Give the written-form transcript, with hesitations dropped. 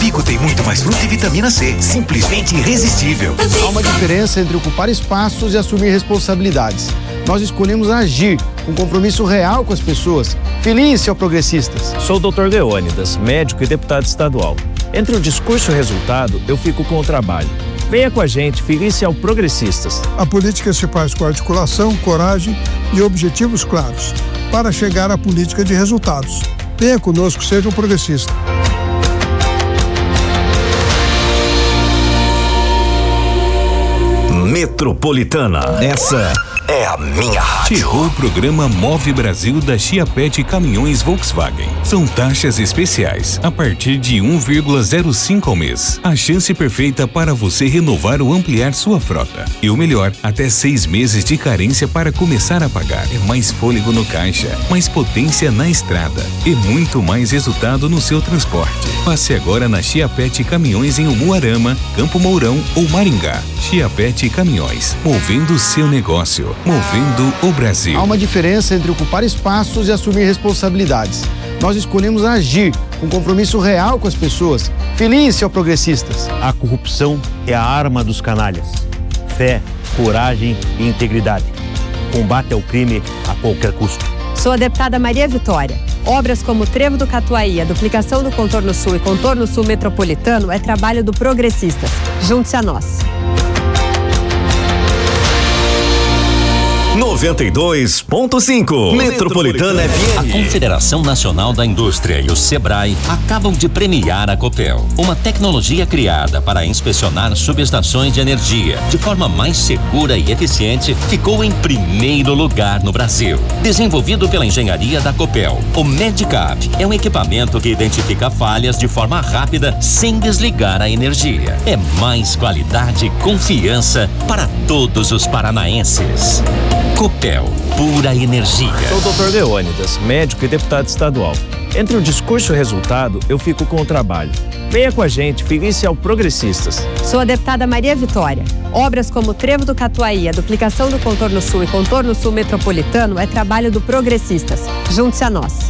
Pico tem muito mais fruta e vitamina C, simplesmente irresistível. Há uma diferença entre ocupar espaços e assumir responsabilidades. Nós escolhemos agir com compromisso real com as pessoas. Feliz, Progressistas. Sou o Dr. Leônidas, médico e deputado estadual. Entre o discurso e o resultado, eu fico com o trabalho. Venha com a gente, feliz Progressistas. A política se faz com articulação, coragem e objetivos claros, para chegar à política de resultados. Venha conosco, seja um progressista. Metropolitana. Essa é a minha rádio. Chegou o programa Move Brasil da Chiapete Caminhões Volkswagen. São taxas especiais a partir de 1,05 ao mês. A chance perfeita para você renovar ou ampliar sua frota. E o melhor, até 6 meses de carência para começar a pagar. É mais fôlego no caixa, mais potência na estrada e muito mais resultado no seu transporte. Passe agora na Chiapete Caminhões em Umuarama, Campo Mourão ou Maringá. Chiapete Caminhões, movendo o seu negócio. Movendo o Brasil. Há uma diferença entre ocupar espaços e assumir responsabilidades. Nós escolhemos agir com compromisso real com as pessoas. Feliz, Progressistas. A corrupção é a arma dos canalhas. Fé, coragem e integridade. Combate ao crime a qualquer custo. Sou a deputada Maria Vitória. Obras como Trevo do Catuaí, a duplicação do Contorno Sul e Contorno Sul Metropolitano é trabalho do Progressistas. Junte-se a nós. 92.5 Metropolitana FM. A Confederação Nacional da Indústria e o Sebrae acabam de premiar a Copel, uma tecnologia criada para inspecionar subestações de energia de forma mais segura e eficiente, ficou em primeiro lugar no Brasil. Desenvolvido pela engenharia da Copel, o Medicap é um equipamento que identifica falhas de forma rápida sem desligar a energia. É mais qualidade e confiança para todos os paranaenses. Copel, pura energia. Sou o Dr. Leônidas, médico e deputado estadual. Entre o discurso e o resultado, eu fico com o trabalho. Venha com a gente, feliz Progressistas. Sou a deputada Maria Vitória. Obras como Trevo do Catuaí, a duplicação do Contorno Sul e Contorno Sul Metropolitano é trabalho do Progressistas. Junte-se a nós.